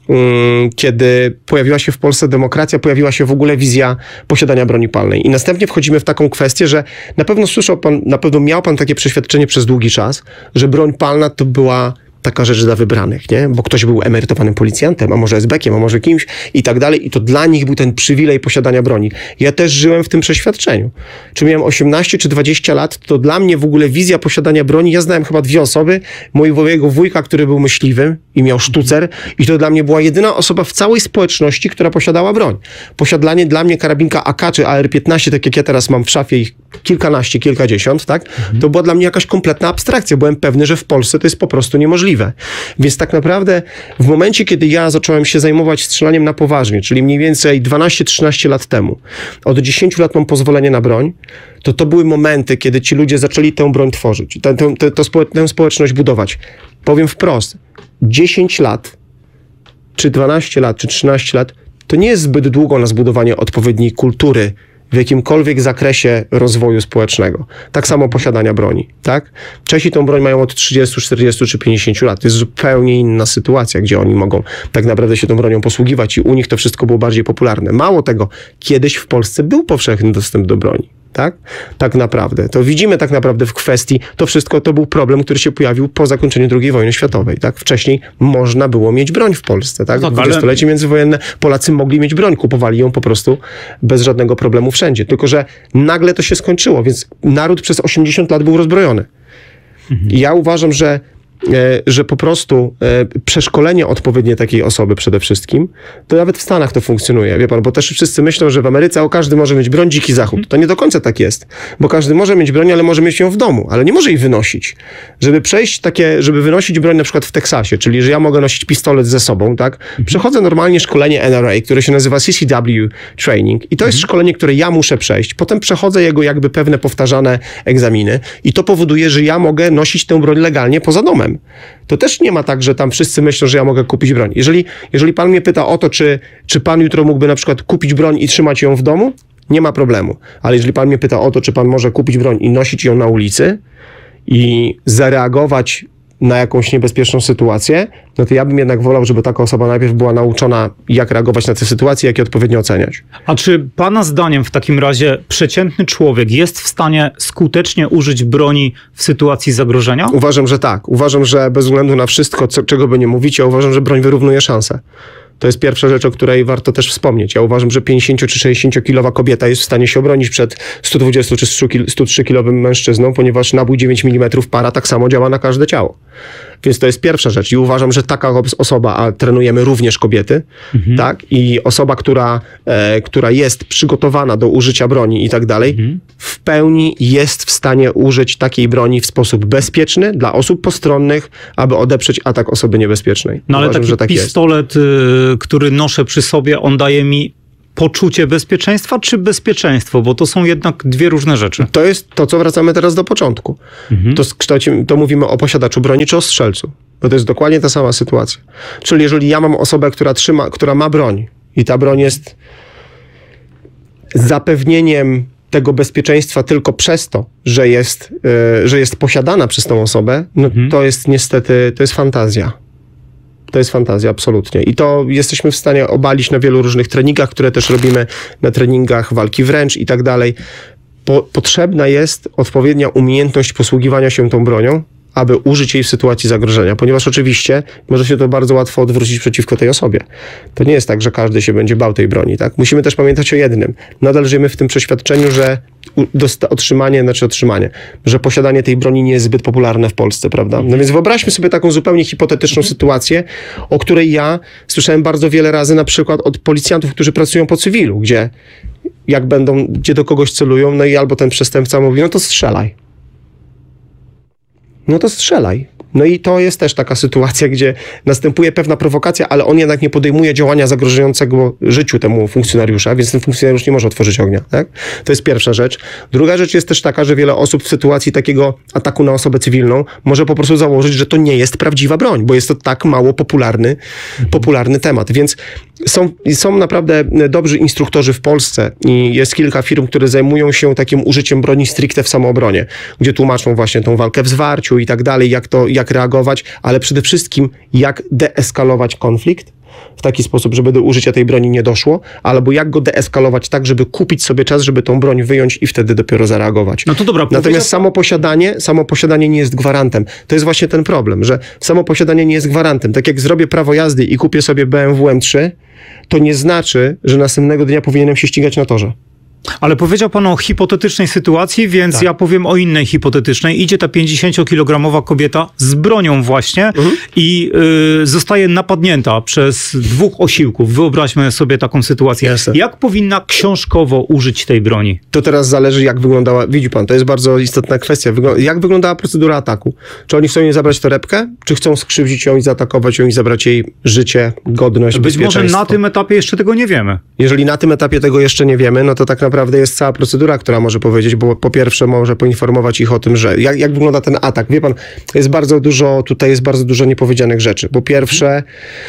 um, kiedy pojawiła się w Polsce demokracja, pojawiła się w ogóle wizja posiadania broni palnej. I następnie wchodzimy w taką kwestię, że na pewno słyszał pan, na pewno miał pan takie przeświadczenie przez długi czas, że broń palna to była taka rzecz dla wybranych, nie? Bo ktoś był emerytowanym policjantem, a może esbekiem, a może kimś i tak dalej. I to dla nich był ten przywilej posiadania broni. Ja też żyłem w tym przeświadczeniu. Czy miałem osiemnaście czy dwadzieścia lat, to dla mnie w ogóle wizja posiadania broni, ja znałem chyba dwie osoby, mojego wujka, który był myśliwym i miał sztucer i to dla mnie była jedyna osoba w całej społeczności, która posiadała broń. Posiadanie dla mnie karabinka A K czy A R piętnaście, tak jak ja teraz mam w szafie ich kilkanaście, kilkadziesiąt, tak? Mhm. To była dla mnie jakaś kompletna abstrakcja. Byłem pewny, że w Polsce to jest po prostu niemożliwe. Więc tak naprawdę w momencie, kiedy ja zacząłem się zajmować strzelaniem na poważnie, czyli mniej więcej dwanaście trzynaście lat temu, od dziesięciu lat mam pozwolenie na broń, to to były momenty, kiedy ci ludzie zaczęli tę broń tworzyć, tę, tę, tę, tę społeczność budować. Powiem wprost, dziesięć lat, czy dwanaście lat, czy trzynaście lat, to nie jest zbyt długo na zbudowanie odpowiedniej kultury w jakimkolwiek zakresie rozwoju społecznego. Tak samo posiadania broni, tak? Czesi tą broń mają od trzydziestu, czterdziestu czy pięćdziesięciu lat. To jest zupełnie inna sytuacja, gdzie oni mogą tak naprawdę się tą bronią posługiwać i u nich to wszystko było bardziej popularne. Mało tego, kiedyś w Polsce był powszechny dostęp do broni. Tak? Tak naprawdę. To widzimy tak naprawdę w kwestii, to wszystko to był problem, który się pojawił po zakończeniu drugiej wojny światowej. Tak? Wcześniej można było mieć broń w Polsce. Tak? W dwudziestolecie międzywojenne Polacy mogli mieć broń, kupowali ją po prostu bez żadnego problemu wszędzie. Tylko że nagle to się skończyło, więc naród przez osiemdziesiąt lat był rozbrojony. Mhm. I ja uważam, że że po prostu przeszkolenie odpowiednie takiej osoby przede wszystkim, to nawet w Stanach to funkcjonuje, wie pan, bo też wszyscy myślą, że w Ameryce o każdy może mieć broń, dziki zachód. To nie do końca tak jest, bo każdy może mieć broń, ale może mieć ją w domu, ale nie może jej wynosić. Żeby przejść takie, żeby wynosić broń na przykład w Teksasie, czyli że ja mogę nosić pistolet ze sobą, tak? Przechodzę normalnie szkolenie N R A, które się nazywa C C W Training i to jest szkolenie, które ja muszę przejść. Potem przechodzę jego jakby pewne powtarzane egzaminy i to powoduje, że ja mogę nosić tę broń legalnie poza domem. To też nie ma tak, że tam wszyscy myślą, że ja mogę kupić broń. Jeżeli, jeżeli pan mnie pyta o to, czy, czy pan jutro mógłby na przykład kupić broń i trzymać ją w domu, nie ma problemu. Ale jeżeli pan mnie pyta o to, czy pan może kupić broń i nosić ją na ulicy i zareagować na jakąś niebezpieczną sytuację, no to ja bym jednak wolał, żeby taka osoba najpierw była nauczona, jak reagować na te sytuacje, jak je odpowiednio oceniać. A czy pana zdaniem w takim razie przeciętny człowiek jest w stanie skutecznie użyć broni w sytuacji zagrożenia? Uważam, że tak. Uważam, że bez względu na wszystko, co, czego by nie mówić, ja uważam, że broń wyrównuje szanse. To jest pierwsza rzecz, o której warto też wspomnieć. Ja uważam, że pięćdziesięcio czy sześćdziesięciokilowa kobieta jest w stanie się obronić przed sto dwudziestu czy sto trzykilowym mężczyzną, ponieważ nabój dziewięć milimetrów para tak samo działa na każde ciało. Więc to jest pierwsza rzecz i uważam, że taka osoba, a trenujemy również kobiety, mhm. tak, i osoba, która, e, która jest przygotowana do użycia broni i tak dalej, mhm. w pełni jest w stanie użyć takiej broni w sposób bezpieczny dla osób postronnych, aby odeprzeć atak osoby niebezpiecznej. No ale uważam, taki że tak pistolet, y, który noszę przy sobie, on daje mi poczucie bezpieczeństwa czy bezpieczeństwo? Bo to są jednak dwie różne rzeczy. To jest to, co wracamy teraz do początku. Mhm. To, kształcie, to mówimy o posiadaczu broni czy o strzelcu. Bo to jest dokładnie ta sama sytuacja. Czyli jeżeli ja mam osobę, która trzyma, która ma broń i ta broń jest zapewnieniem tego bezpieczeństwa tylko przez to, że jest, yy, że jest posiadana przez tą osobę, no mhm. to jest niestety, to jest fantazja. To jest fantazja, absolutnie. I to jesteśmy w stanie obalić na wielu różnych treningach, które też robimy na treningach walki wręcz i tak dalej. Po, potrzebna jest odpowiednia umiejętność posługiwania się tą bronią, aby użyć jej w sytuacji zagrożenia, ponieważ oczywiście może się to bardzo łatwo odwrócić przeciwko tej osobie. To nie jest tak, że każdy się będzie bał tej broni, tak? Musimy też pamiętać o jednym. Nadal żyjemy w tym przeświadczeniu, że dosta- otrzymanie, znaczy otrzymanie, że posiadanie tej broni nie jest zbyt popularne w Polsce, prawda? No więc wyobraźmy sobie taką zupełnie hipotetyczną sytuację, o której ja słyszałem bardzo wiele razy, na przykład od policjantów, którzy pracują po cywilu, gdzie jak będą, gdzie do kogoś celują, no i albo ten przestępca mówi, no to strzelaj. No to strzelaj. No i to jest też taka sytuacja, gdzie następuje pewna prowokacja, ale on jednak nie podejmuje działania zagrażającego życiu temu funkcjonariusza, więc ten funkcjonariusz nie może otworzyć ognia. Tak? To jest pierwsza rzecz. Druga rzecz jest też taka, że wiele osób w sytuacji takiego ataku na osobę cywilną może po prostu założyć, że to nie jest prawdziwa broń, bo jest to tak mało popularny, mhm. popularny temat. Więc są, są naprawdę dobrzy instruktorzy w Polsce i jest kilka firm, które zajmują się takim użyciem broni stricte w samoobronie, gdzie tłumaczą właśnie tą walkę w zwarciu i tak dalej, jak to, jak reagować, ale przede wszystkim jak deeskalować konflikt w taki sposób, żeby do użycia tej broni nie doszło, albo jak go deeskalować tak, żeby kupić sobie czas, żeby tą broń wyjąć i wtedy dopiero zareagować. No to dobra. Natomiast powiedział... samo posiadanie, samo posiadanie nie jest gwarantem. To jest właśnie ten problem, że samo posiadanie nie jest gwarantem. Tak jak zrobię prawo jazdy i kupię sobie B M W M trzy, to nie znaczy, że następnego dnia powinienem się ścigać na torze. Ale powiedział pan o hipotetycznej sytuacji, więc tak. ja powiem o innej hipotetycznej. Idzie ta pięćdziesięciokilogramowa kobieta z bronią właśnie mhm. i y, zostaje napadnięta przez dwóch osiłków. Wyobraźmy sobie taką sytuację. Jasne. Jak powinna książkowo użyć tej broni? To teraz zależy, jak wyglądała, widzi pan, to jest bardzo istotna kwestia. Wygl- jak wyglądała procedura ataku? Czy oni chcą jej zabrać torebkę, czy chcą skrzywdzić ją i zaatakować ją i zabrać jej życie, godność, Być może na tym etapie jeszcze tego nie wiemy. Jeżeli na tym etapie tego jeszcze nie wiemy, no to tak naprawdę Naprawdę jest cała procedura, która może powiedzieć, bo po pierwsze może poinformować ich o tym, że jak, jak wygląda ten atak. Wie pan, jest bardzo dużo, tutaj jest bardzo dużo niepowiedzianych rzeczy. Po pierwsze,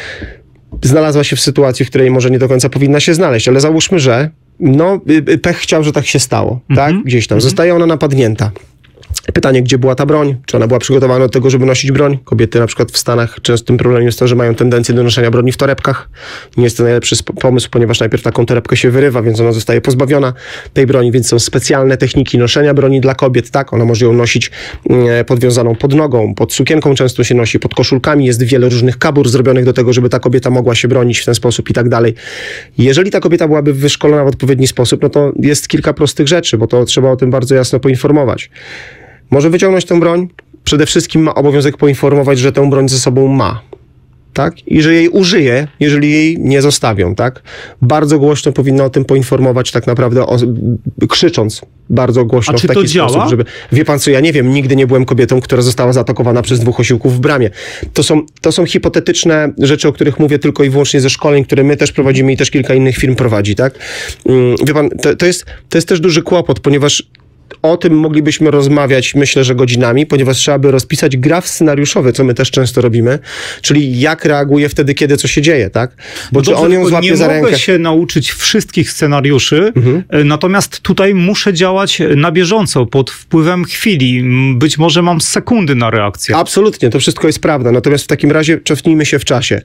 znalazła się w sytuacji, w której może nie do końca powinna się znaleźć, ale załóżmy, że no, pech chciał, że tak się stało, mm-hmm. tak? Gdzieś tam. Mm-hmm. Zostaje ona napadnięta. Pytanie, gdzie była ta broń? Czy ona była przygotowana do tego, żeby nosić broń? Kobiety na przykład w Stanach częstym problemem jest to, że mają tendencję do noszenia broni w torebkach. Nie jest to najlepszy sp- pomysł, ponieważ najpierw taką torebkę się wyrywa, więc ona zostaje pozbawiona tej broni, więc są specjalne techniki noszenia broni dla kobiet, tak? Ona może ją nosić e, podwiązaną pod nogą, pod sukienką często się nosi, pod koszulkami. Jest wiele różnych kabur zrobionych do tego, żeby ta kobieta mogła się bronić w ten sposób i tak dalej. Jeżeli ta kobieta byłaby wyszkolona w odpowiedni sposób, no to jest kilka prostych rzeczy, bo to trzeba o tym bardzo jasno poinformować. Może wyciągnąć tę broń, przede wszystkim ma obowiązek poinformować, że tę broń ze sobą ma, tak? I że jej użyje, jeżeli jej nie zostawią, tak? Bardzo głośno powinno o tym poinformować, tak naprawdę o, krzycząc bardzo głośno. A czy w taki to działa? sposób, żeby... Wie pan co, ja nie wiem, nigdy nie byłem kobietą, która została zaatakowana przez dwóch osiłków w bramie. To są, to są hipotetyczne rzeczy, o których mówię tylko i wyłącznie ze szkoleń, które my też prowadzimy i też kilka innych firm prowadzi, tak? Wie pan, to, to, jest, to jest też duży kłopot, ponieważ o tym moglibyśmy rozmawiać, myślę, że godzinami, ponieważ trzeba by rozpisać graf scenariuszowy, co my też często robimy, czyli jak reaguje wtedy, kiedy co się dzieje, tak? Bo no czy dobrze, on ją złapie nie za mogę rękę... się nauczyć wszystkich scenariuszy, mhm. natomiast tutaj muszę działać na bieżąco, pod wpływem chwili. Być może mam sekundy na reakcję. Absolutnie, to wszystko jest prawda. Natomiast w takim razie cofnijmy się w czasie.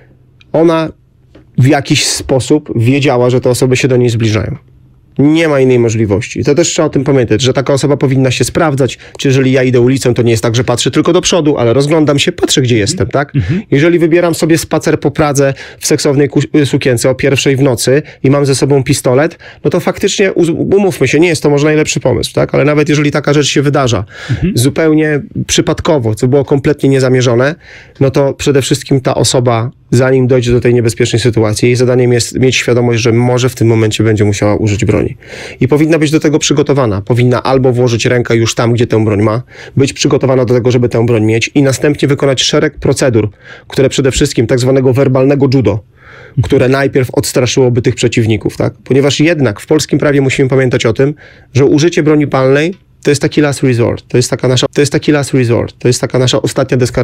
Ona w jakiś sposób wiedziała, że te osoby się do niej zbliżają. Nie ma innej możliwości. To też trzeba o tym pamiętać, że taka osoba powinna się sprawdzać, czy jeżeli ja idę ulicą, to nie jest tak, że patrzę tylko do przodu, ale rozglądam się, patrzę, gdzie jestem, tak? Mhm. Jeżeli wybieram sobie spacer po Pradze w seksownej sukience o pierwszej w nocy i mam ze sobą pistolet, no to faktycznie umówmy się, nie jest to może najlepszy pomysł, tak? Ale nawet jeżeli taka rzecz się wydarza mhm. zupełnie przypadkowo, co było kompletnie niezamierzone, no to przede wszystkim ta osoba, zanim dojdzie do tej niebezpiecznej sytuacji, jej zadaniem jest mieć świadomość, że może w tym momencie będzie musiała użyć broni. I powinna być do tego przygotowana. Powinna albo włożyć rękę już tam, gdzie tę broń ma, być przygotowana do tego, żeby tę broń mieć i następnie wykonać szereg procedur, które przede wszystkim tak zwanego werbalnego judo, które najpierw odstraszyłoby tych przeciwników, tak? Ponieważ jednak w polskim prawie musimy pamiętać o tym, że użycie broni palnej to jest taki last resort, to jest taka nasza, to jest taki last resort, to jest taka nasza ostatnia deska